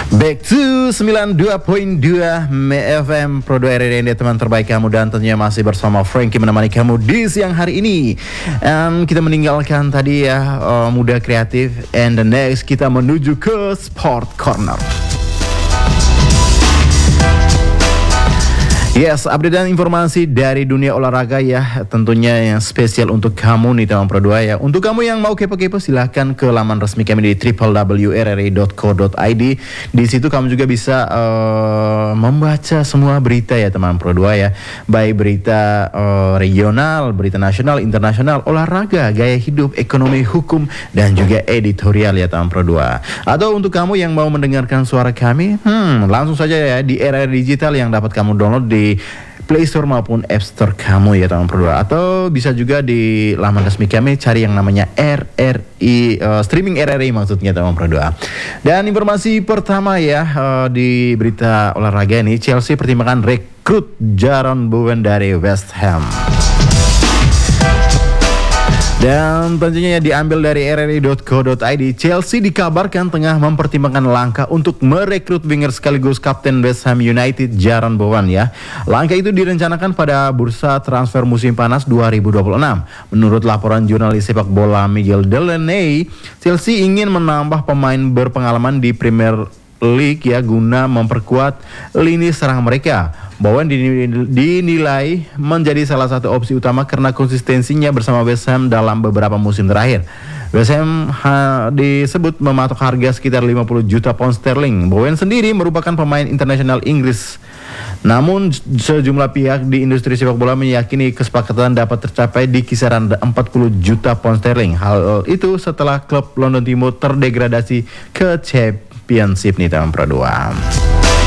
Back to 92.2 FM Pro 2 RRI, teman terbaik kamu, dan tentunya masih bersama Frankie menemani kamu di siang hari ini. Kita meninggalkan tadi ya muda kreatif, and the next kita menuju ke Sport Corner. Yes, update dan informasi dari dunia olahraga ya, tentunya yang spesial untuk kamu nih teman Pro 2 ya. Untuk kamu yang mau kepo-kepo, silahkan ke laman resmi kami di www.rri.co.id. Di situ kamu juga bisa membaca semua berita ya teman Pro 2 ya. Baik berita regional, berita nasional, internasional, olahraga, gaya hidup, ekonomi, hukum, dan juga editorial ya teman Pro 2. Atau untuk kamu yang mau mendengarkan suara kami, langsung saja ya di RRI Digital yang dapat kamu download di Play Store maupun App Store kamu ya teman Pro 2. Atau bisa juga di laman resmi kami cari yang namanya RRI, streaming RRI maksudnya teman Pro 2. Dan informasi pertama ya, di berita olahraga ini, Chelsea pertimbangkan rekrut Jarron Bowen dari West Ham. Dan tentunya diambil dari rri.co.id, Chelsea dikabarkan tengah mempertimbangkan langkah untuk merekrut winger sekaligus kapten West Ham United Jarron Bowen ya. Langkah itu direncanakan pada bursa transfer musim panas 2026. Menurut laporan jurnalis sepak bola Miguel Delaney, Chelsea ingin menambah pemain berpengalaman di Premier League ya, guna memperkuat lini serang mereka. Bowen dinilai menjadi salah satu opsi utama karena konsistensinya bersama West Ham dalam beberapa musim terakhir. West Ham disebut mematok harga sekitar 50 juta pound sterling. Bowen sendiri merupakan pemain internasional Inggris. Namun sejumlah pihak di industri sepak bola meyakini kesepakatan dapat tercapai di kisaran 40 juta pound sterling. Hal itu setelah klub London Timur terdegradasi ke Championship nih teman Pro 2.